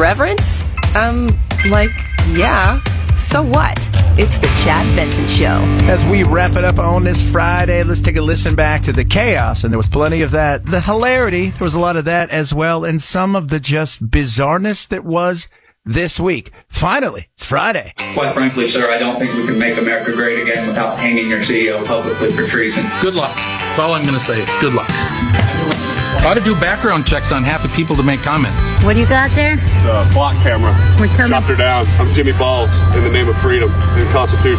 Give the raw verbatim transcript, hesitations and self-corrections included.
irreverent? Um, like, yeah. So what? It's the Chad Benson Show. As we wrap it up on this Friday, let's take a listen back to the chaos, and there was plenty of that. The hilarity, there was a lot of that as well, and some of the just bizarreness that was this week. Finally, it's Friday. Quite frankly, sir, I don't think we can make America great again without hanging your C E O publicly for treason. Good luck. That's all I'm going to say. It's good luck. Ought to do background checks on half the people to make comments. What do you got there? The block camera. We're coming. Chopped her down. I'm Jimmy Balls in the name of freedom and the Constitution.